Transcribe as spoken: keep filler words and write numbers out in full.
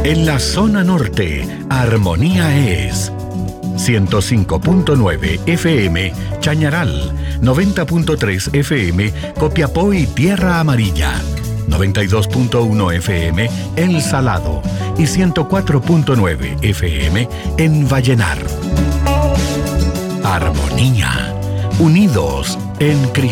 En la zona norte, Armonía es ciento cinco punto nueve F M Chañaral, noventa punto tres F M Copiapó y Tierra Amarilla, noventa y dos punto uno F M El Salado y ciento cuatro punto nueve F M en Vallenar. Armonía, unidos en Cristo.